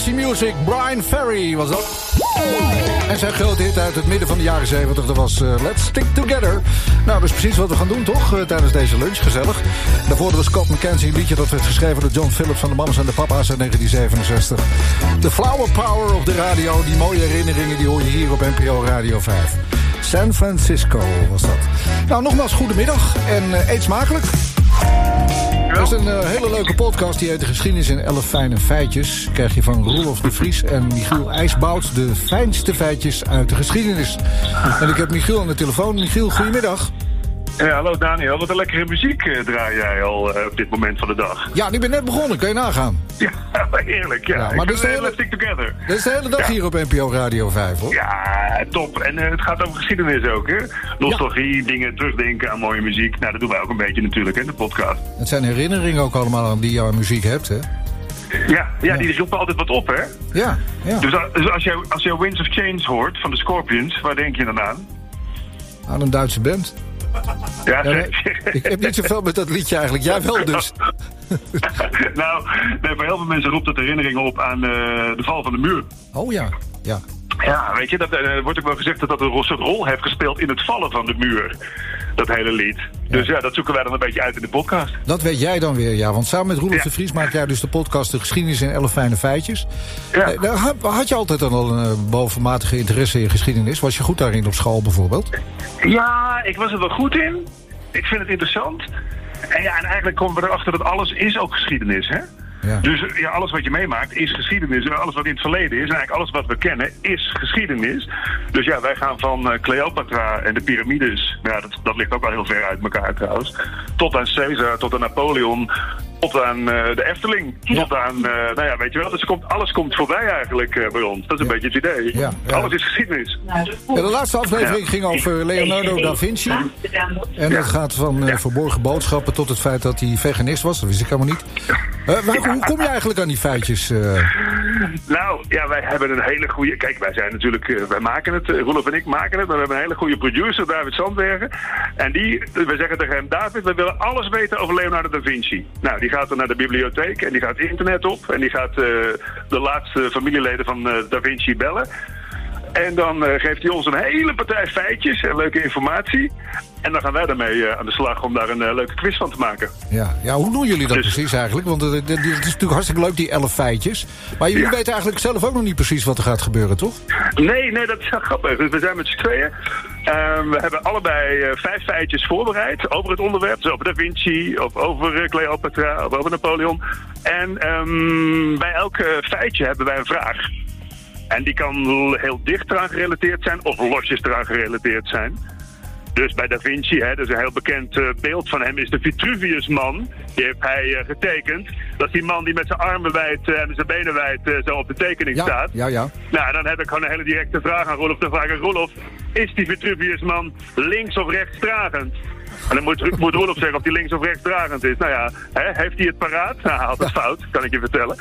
Roxy Music, Brian Ferry was dat. En zijn grote hit uit het midden van de jaren 70, dat was Let's Stick Together. Nou, dat is precies wat we gaan doen, toch? Tijdens deze lunch, gezellig. Daarvoor was Scott McKenzie, een liedje dat werd geschreven door John Phillips van de Mamas en de Papa's in 1967. De flower power op de radio, die mooie herinneringen, die hoor je hier op NPO Radio 5. San Francisco was dat. Nou, nogmaals, goedemiddag en eet smakelijk. Dat is een hele leuke podcast, die heet De Geschiedenis in 11 fijne feitjes. Krijg je van Roelof de Vries en Michiel IJsbout de fijnste feitjes uit de geschiedenis. En ik heb Michiel aan de telefoon. Michiel, goedemiddag. Ja, hallo Daniel. Wat een lekkere muziek draai jij al op dit moment van de dag. Ja, die ben net begonnen. Kun je nagaan. Ja, heerlijk. Ja, maar dat is de hele, Stick Together. Dat is de hele dag hier op NPO Radio 5, hoor. Ja, top. En het gaat over geschiedenis ook, hè? Nostalgie, dingen, terugdenken aan mooie muziek. Nou, dat doen wij ook een beetje natuurlijk, hè, de podcast. Het zijn herinneringen ook allemaal die je aan muziek hebt, hè? Ja, die roepen altijd wat op, hè? Ja. Dus als je Winds of Change hoort van de Scorpions, waar denk je dan aan? Aan een Duitse band. Ja, ik heb niet zoveel met dat liedje eigenlijk. Jij wel dus. Nou, voor heel veel mensen roept het herinneringen op aan de val van de muur. Oh ja. Ja, weet je, dat wordt ook wel gezegd dat een soort rol heeft gespeeld in het vallen van de muur. Dat hele lied. Dus ja, dat zoeken wij dan een beetje uit in de podcast. Dat weet jij dan weer, ja. Want samen met Roelof de Vries maak jij dus de podcast De Geschiedenis in 11 fijne feitjes. Ja. Had je altijd dan al een bovenmatige interesse in geschiedenis? Was je goed daarin op school bijvoorbeeld? Ja, ik was er wel goed in. Ik vind het interessant. En eigenlijk komen we erachter dat alles is ook geschiedenis, hè? Ja. Dus ja, alles wat je meemaakt is geschiedenis. Alles wat in het verleden is, en eigenlijk alles wat we kennen, is geschiedenis. Dus ja, wij gaan van Cleopatra en de piramides, ja, dat ligt ook al heel ver uit elkaar trouwens, tot aan Caesar, tot aan Napoleon, tot aan de Efteling, tot aan, weet je wel, dus alles komt voorbij eigenlijk bij ons. Dat is een beetje het idee. Ja. Alles is geschiedenis. Ja, de laatste aflevering ging over Leonardo da Vinci. En dat gaat van verborgen boodschappen tot het feit dat hij veganist was. Dat wist ik helemaal niet. Hoe kom je eigenlijk aan die feitjes? Nou, ja, wij hebben een hele goede... Kijk, wij zijn natuurlijk... wij maken het, Roelof en ik maken het. Maar we hebben een hele goede producer, David Sandbergen. En we zeggen tegen hem, David, we willen alles weten over Leonardo da Vinci. Nou, die gaat dan naar de bibliotheek en die gaat internet op. En die gaat de laatste familieleden van da Vinci bellen. En dan geeft hij ons een hele partij feitjes en leuke informatie. En dan gaan wij daarmee aan de slag om daar een leuke quiz van te maken. Ja, hoe doen jullie dat precies eigenlijk? Want het is natuurlijk hartstikke leuk, die 11 feitjes. Maar jullie weten eigenlijk zelf ook nog niet precies wat er gaat gebeuren, toch? Nee, dat is grappig. Dus we zijn met z'n tweeën. We hebben allebei 5 feitjes voorbereid over het onderwerp. Dus over Da Vinci, of over Cleopatra, of over Napoleon. En bij elk feitje hebben wij een vraag. En die kan heel dicht eraan gerelateerd zijn of losjes eraan gerelateerd zijn. Dus bij Da Vinci, dat is een heel bekend beeld van hem, is de Vitruviusman. Die heeft hij getekend. Dat is die man die met zijn armen wijd en zijn benen wijd zo op de tekening staat. Ja. Nou, dan heb ik gewoon een hele directe vraag aan Roelof. Dan vraag ik Roelof, is die Vitruviusman links of rechts dragend? En dan moet Roelof zeggen of die links of rechts dragend is. Nou ja, heeft hij het paraat? Nou, hij had het fout, kan ik je vertellen.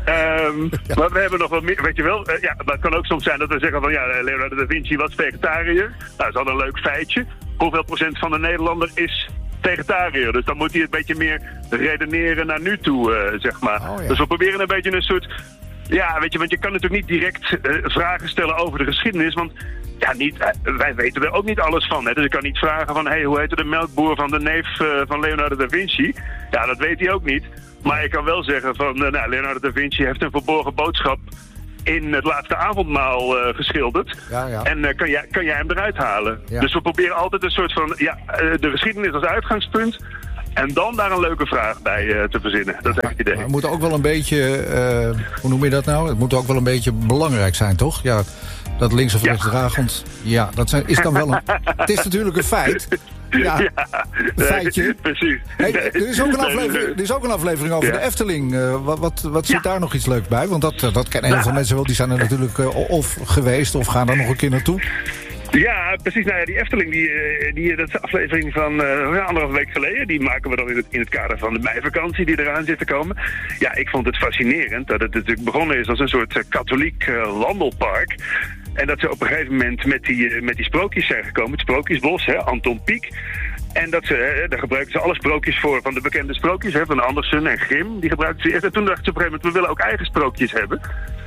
Maar we hebben nog wel meer, weet je wel. Het kan ook soms zijn dat we zeggen van Leonardo da Vinci was vegetariër. Nou, dat is al een leuk feitje. Hoeveel procent van de Nederlander is vegetariër? Dus dan moet hij een beetje meer redeneren naar nu toe, zeg maar. Dus we proberen een beetje een soort... Ja, weet je, want je kan natuurlijk niet direct vragen stellen over de geschiedenis, want wij weten er ook niet alles van. Hè? Dus ik kan niet vragen van, hoe heette de melkboer van de neef van Leonardo da Vinci? Ja, dat weet hij ook niet. Maar ik kan wel zeggen van, Leonardo da Vinci heeft een verborgen boodschap in het laatste avondmaal geschilderd. Ja. En kan jij hem eruit halen? Ja. Dus we proberen altijd een soort van, de geschiedenis als uitgangspunt. En dan daar een leuke vraag bij te verzinnen. Dat is echt het idee. Het moet ook wel een beetje, hoe noem je dat nou? Het moet ook wel een beetje belangrijk zijn, toch? Ja, dat links of rechts dragend. Ja, is dan wel een... Het is natuurlijk een feit. Ja, een feitje. Precies. Hey, er is ook een aflevering over de Efteling. Wat zit daar nog iets leuks bij? Want dat kennen heel veel mensen wel. Die zijn er natuurlijk of geweest of gaan er nog een keer naartoe. Ja, precies. Nou ja, die Efteling, dat is de aflevering van 1,5 week geleden. Die maken we dan in het kader van de meivakantie die eraan zit te komen. Ja, ik vond het fascinerend dat het natuurlijk begonnen is als een soort katholiek wandelpark. En dat ze op een gegeven moment met die sprookjes zijn gekomen. Het Sprookjesbos, Anton Pieck. En daar gebruikten ze alle sprookjes voor van de bekende sprookjes, van Andersen en Grimm. Die gebruikten ze eerst. En toen dachten ze op een gegeven moment, we willen ook eigen sprookjes hebben.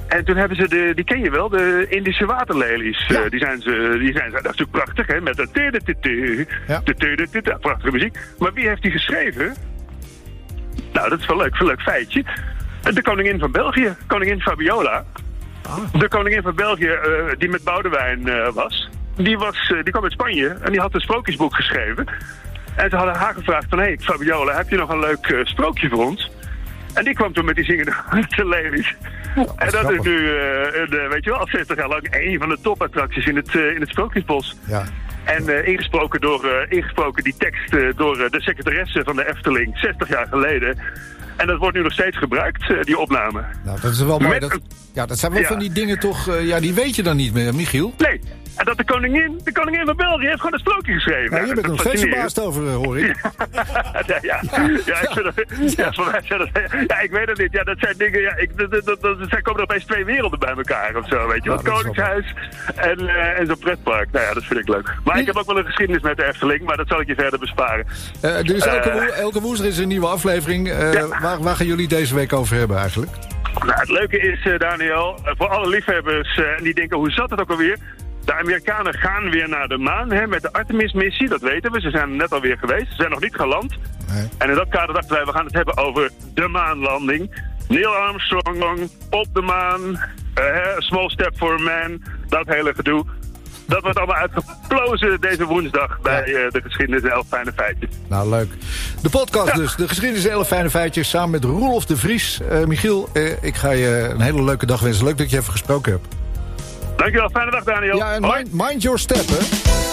En toen hebben ze die ken je wel, de Indische waterlelies. Ja. Die zijn dat is natuurlijk prachtig, hè, met dat prachtige muziek. Maar wie heeft die geschreven? Nou, dat is wel leuk feitje. De koningin van België, koningin Fabiola. De koningin van België, die met Boudewijn was. Die kwam uit Spanje en die had een sprookjesboek geschreven. En ze hadden haar gevraagd van, hey Fabiola, heb je nog een leuk sprookje voor ons? En die kwam toen met die zingende lelies. En dat is nu, weet je wel, al 60 jaar lang een van de topattracties in het Sprookjesbos. Ja. En ingesproken die tekst door de secretaresse van de Efteling 60 jaar geleden. En dat wordt nu nog steeds gebruikt, die opname. Nou, dat is wel mooi. Dat zijn wel van die dingen toch, die weet je dan niet meer, Michiel? Nee. En dat de koningin van België heeft gewoon een sprookje geschreven. Ja, je bent er nog steeds verbaasd over, hoor ik. Ik weet het niet. Ja, dat zijn dingen, er komen er opeens twee werelden bij elkaar of zo, weet je. Het Koningshuis en zo'n pretpark. Nou ja, dat vind ik leuk. Maar ik heb ook wel een geschiedenis met de Efteling, maar dat zal ik je verder besparen. Dus elke woensdag is een nieuwe aflevering. Waar gaan jullie deze week over hebben eigenlijk? Nou, het leuke is, Daniel, voor alle liefhebbers die denken, hoe zat het ook alweer? De Amerikanen gaan weer naar de maan, hè, met de Artemis-missie, dat weten we. Ze zijn net alweer geweest, ze zijn nog niet geland. Nee. En in dat kader dachten wij, we gaan het hebben over de maanlanding. Neil Armstrong op de maan, a small step for a man, dat hele gedoe. Dat wordt allemaal uitgeplozen deze woensdag bij de geschiedenis en 11 fijne feitjes. Nou, leuk. De podcast dus, de geschiedenis en 11 fijne feitjes, samen met Roelof de Vries. Michiel, ik ga je een hele leuke dag wensen. Leuk dat je even gesproken hebt. Dankjewel, fijne dag Daniel. Ja, en mind your step, hè.